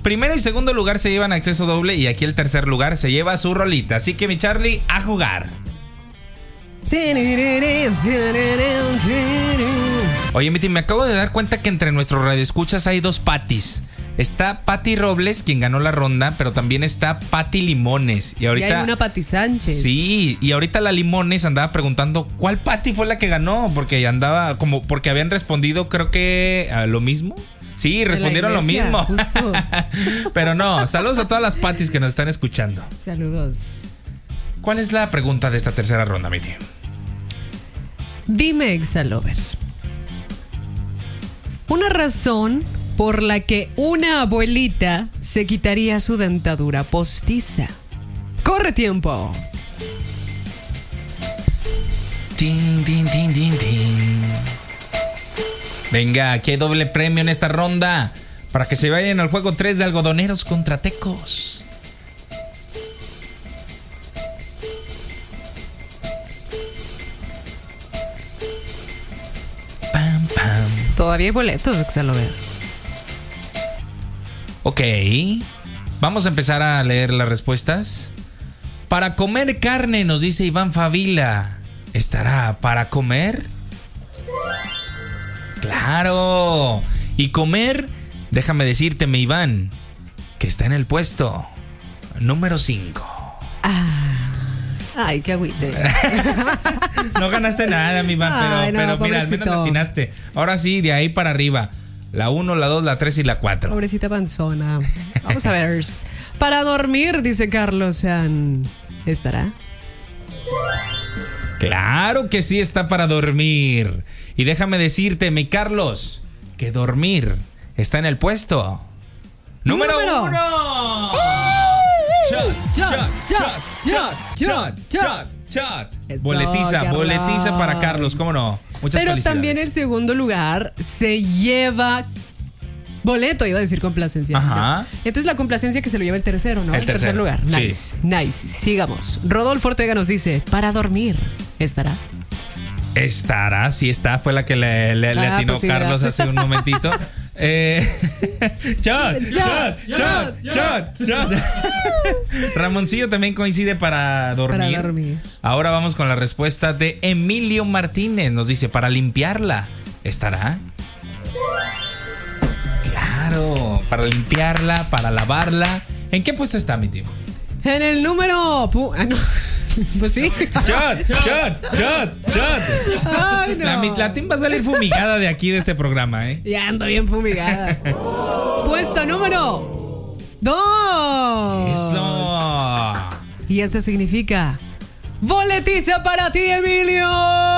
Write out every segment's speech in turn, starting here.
primero y segundo lugar se llevan acceso doble y aquí el tercer lugar se lleva su rolita. Así que mi Charlie, a jugar. Oye, mi team, me acabo de dar cuenta que entre nuestros radioescuchas hay dos Patis. Está Pati Robles, quien ganó la ronda, pero también está Pati Limones. Y ahorita. Y hay una Pati Sánchez. Sí, y ahorita la Limones andaba preguntando cuál Pati fue la que ganó, porque andaba como porque habían respondido, creo que a lo mismo. Sí, respondieron lo mismo. Justo. Pero no, saludos a todas las Patis que nos están escuchando. Saludos. ¿Cuál es la pregunta de esta tercera ronda, mi tío? Dime, Exalover, una razón por la que una abuelita se quitaría su dentadura postiza. ¡Corre tiempo! Tin, tin, tin, tin, tin. Venga, aquí hay doble premio en esta ronda para que se vayan al juego 3 de algodoneros contra tecos. Pam, pam. Todavía hay boletos, Exalover. Ok, vamos a empezar a leer las respuestas. Para comer carne, nos dice Iván Favila. ¿Estará para comer? ¡Claro! Y comer, déjame decirte, mi Iván, que está en el puesto número 5. Ay, qué agüite. No ganaste nada, mi Iván, Ay, pero no, mira, al menos pobrecito. atinaste. Ahora sí, de ahí para arriba. La 1, la 2, la 3 y la 4. Pobrecita panzona. Vamos a ver. Para dormir, dice Carlos San. ¿Estará? Claro que sí está para dormir. Y déjame decirte, mi Carlos, que dormir está en el puesto número 1. Shot. Eso, Boletiza para Carlos, ¿cómo no? Muchas Pero felicidades. también el segundo lugar se lleva boleto, iba a decir complacencia. Ajá. Entonces la complacencia que se lo lleva el tercero, ¿no? El tercer tercero, lugar. sí. Nice. Sigamos. Rodolfo Ortega nos dice, para dormir, ¿estará? Estará, sí está, fue la que le atinó pues sí, Carlos ¿verdad? hace un momentito. Shot. Ramoncillo también coincide para dormir. Para dormir. Ahora vamos con la respuesta de Emilio Martínez. Nos dice, para limpiarla. ¿Estará? Claro, para limpiarla, para lavarla. ¿En qué puesto está, mi tío? En el número... no. Pues sí. Shot. Ay, no. La team va a salir fumigada de aquí, de este programa, ¿eh? Ya ando bien fumigada. Puesto número 2. Eso. Y eso significa boletiza para ti, Emilio.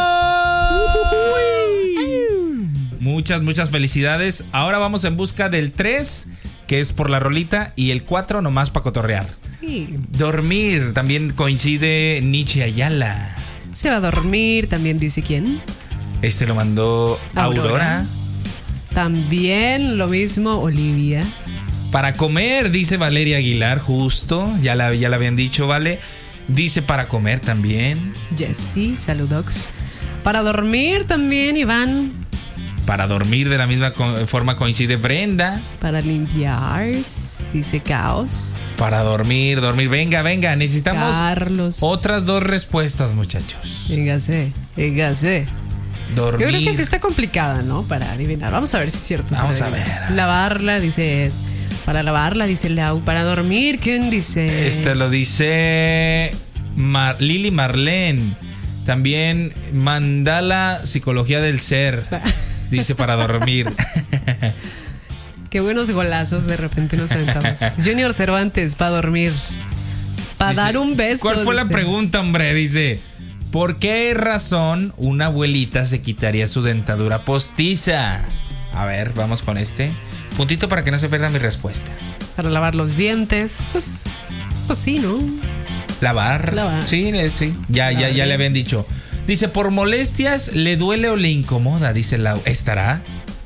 Muchas felicidades. Ahora vamos en busca del 3, que es por la rolita, y el 4 nomás para cotorrear. Sí. Dormir, también coincide Nietzsche Ayala. Se va a dormir, también dice quién. Este lo mandó Aurora. También lo mismo Olivia. Para comer, dice Valeria Aguilar, justo. Ya la habían dicho, ¿vale? Dice para comer también. Jessie, saludox. Para dormir también, Iván. Para dormir de la misma forma coincide Brenda. Para limpiar, dice Caos. Para dormir. Venga, necesitamos Carlos. otras 2 respuestas, muchachos. Véngase. Dormir. Yo creo que sí está complicada, ¿no? Para adivinar. Vamos a ver si es cierto. Vamos a ver. Lavarla, dice Ed. Para lavarla, dice Lau. Para dormir, ¿quién dice? Este lo dice Lili Marlene. También Mandala Psicología del Ser. Dice para dormir. Qué buenos golazos de repente nos aventamos. Junior Cervantes, para dormir. Para Dice, dar un beso. ¿cuál fue la dice. pregunta, hombre? Dice, ¿por qué razón una abuelita se quitaría su dentadura postiza? A ver, vamos con este. Puntito para que no se pierda mi respuesta. Para lavar los dientes. Pues sí, ¿no? Lavar. Sí. Ya le habían dicho. Dice, por molestias, ¿le duele o le incomoda? Dice Lau. ¿Estará?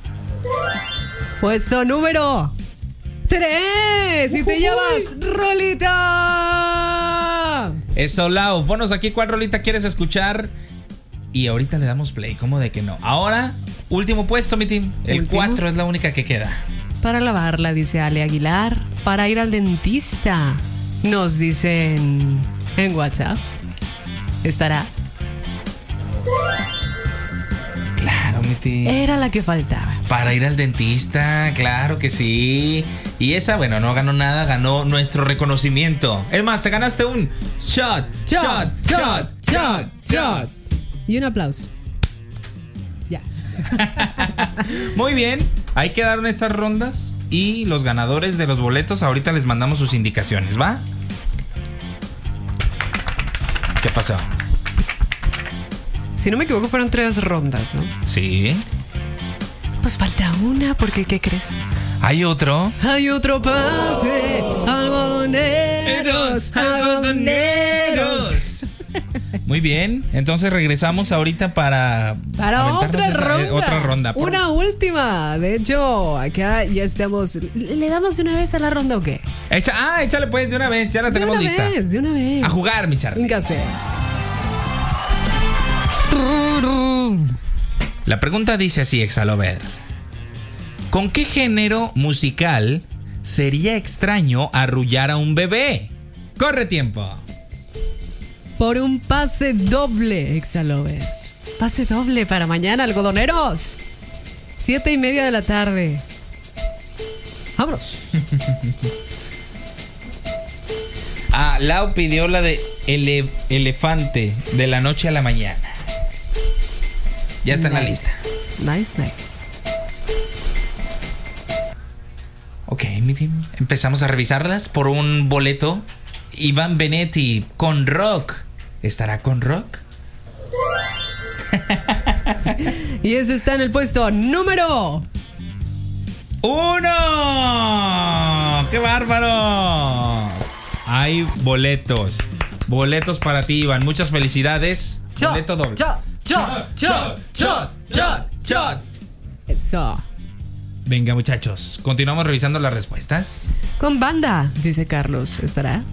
Puesto número 3. Y te llevas rolita. Eso, Lau. Ponos aquí cuál rolita quieres escuchar. Y ahorita le damos play. ¿Cómo de que no? Ahora, último puesto, mi team. El 4 es la única que queda. Para lavarla, dice Ale Aguilar. Para ir al dentista, nos dicen en WhatsApp. ¿Estará? Claro, mi tía. Era la que faltaba. Para ir al dentista, claro que sí. Y esa, bueno, no ganó nada, ganó nuestro reconocimiento. Es más, te ganaste un shot. Y un aplauso. Ya. Muy bien, ahí quedaron estas rondas. Y los ganadores de los boletos, ahorita les mandamos sus indicaciones, ¿va? ¿Qué pasó? Si no me equivoco, fueron 3 rondas, ¿no? Sí. Pues falta una, porque ¿qué crees? ¿Hay otro? Hay otro pase, algodoneros. Muy bien, entonces regresamos ahorita para otra ronda. Una última. De hecho, acá ya estamos. ¿Le damos de una vez a la ronda o qué? Échale pues de una vez, ya la tenemos lista. De una vez. A jugar, mi Charlie. Véngase. La pregunta dice así, Exalover. ¿Con qué género musical sería extraño arrullar a un bebé? ¡Corre tiempo! Por un pase doble, Exalover. Pase doble para mañana, algodoneros. 7:30 de la tarde. ¡Vámonos! Lau pidió la de elefante de la noche a la mañana. Ya está en la lista. Nice. Ok, mi team. Empezamos a revisarlas por un boleto. Iván Benetti con Rock. ¿Estará con Rock? Y eso está en el puesto número 1. ¡Qué bárbaro! Hay boletos. Boletos para ti, Iván. Muchas felicidades. Boleto doble. Shot. Eso. Venga, muchachos. Continuamos revisando las respuestas. Con banda, dice Carlos. ¿Estará?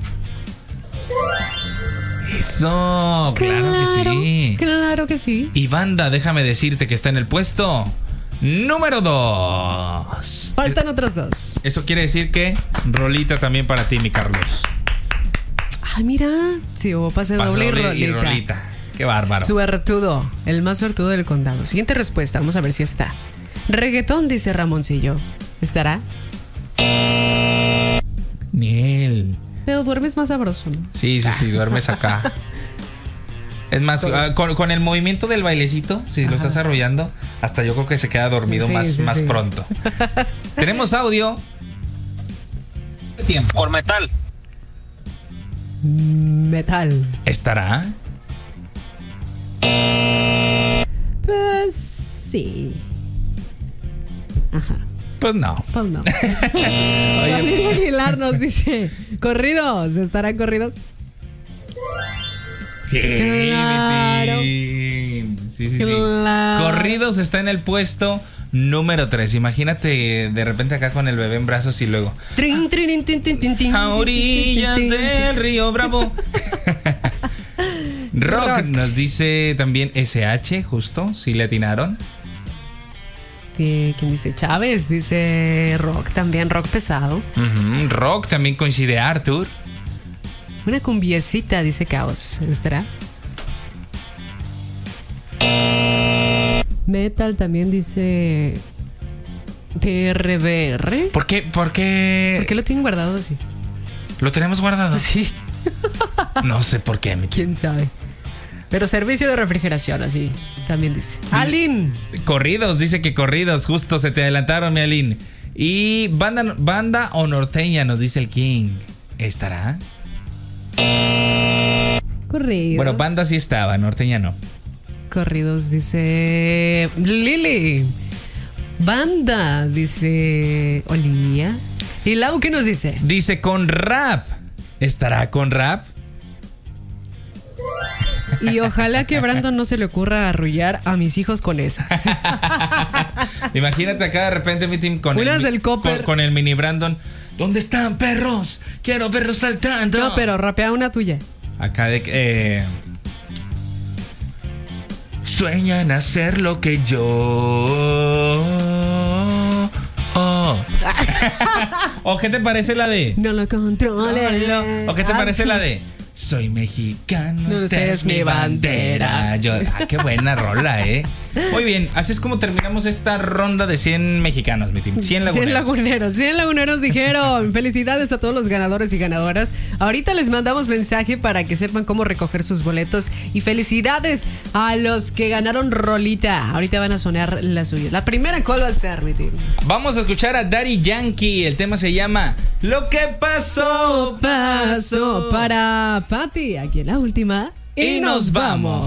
Eso, claro que sí. Claro que sí. Y banda, déjame decirte que está en el puesto número 2. Faltan otros 2. Eso quiere decir que rolita también para ti, mi Carlos. Ay, mira. Sí, hubo pase doble y rolita. Qué bárbaro. Suertudo. El más suertudo del condado. Siguiente respuesta. Vamos a ver si está. Reggaetón, dice Ramoncillo. ¿Estará? Ni él. Pero duermes más sabroso, ¿no? Sí, duermes acá. Es más, con el movimiento del bailecito, si lo estás arrollando, hasta yo creo que se queda dormido más pronto. Tenemos audio. Tiempo. Por metal. Metal. ¿Estará? Pues sí. Ajá. Pues no. Valeria Aguilar nos dice: ¿corridos? ¿Estarán corridos? Sí, claro. Sí. Claro. Corridos está en el puesto número 3. Imagínate de repente acá con el bebé en brazos y luego a orillas del río Bravo. Rock nos dice también SH, justo, si le atinaron. ¿Quién dice? Chávez dice rock también, rock pesado. Rock también coincide Arthur. Una cumbiecita, dice Caos. ¿Estará? Metal también dice TRBR. ¿Por qué? ¿Por qué lo tienen guardado así? ¿Lo tenemos guardado? Sí. No sé por qué. ¿Quién sabe? Pero servicio de refrigeración, así también dice. Alin. Corridos, dice que corridos. Justo se te adelantaron, mi Alin. Y banda o norteña, nos dice el King. ¿Estará? Corridos. Bueno, banda sí estaba, norteña no. Corridos, dice Lili. Banda, dice Olivia. ¿Y Lau qué nos dice? Dice con rap. ¿Estará con rap? Y ojalá que a Brandon no se le ocurra arrullar a mis hijos con esas. Imagínate acá de repente mi team con unas del Copper. Con el mini Brandon. ¿Dónde están perros? Quiero perros saltando. No, pero rapea una tuya. Acá de sueñan hacer lo que yo. ¿O qué te parece la de? No lo controle. ¿O qué te parece la de? Soy mexicano, No, esta es mi bandera. Qué buena rola, ¿eh? Muy bien, así es como terminamos esta ronda de 100 mexicanos, mi team. 100 laguneros. 100 laguneros dijeron. Felicidades a todos los ganadores y ganadoras. Ahorita les mandamos mensaje para que sepan cómo recoger sus boletos. Y felicidades a los que ganaron rolita. Ahorita van a sonar la suya. La primera, ¿cuál va a ser, mi team? Vamos a escuchar a Daddy Yankee. El tema se llama Lo que pasó. Paso para Patti. Aquí en la última. Y nos vamos.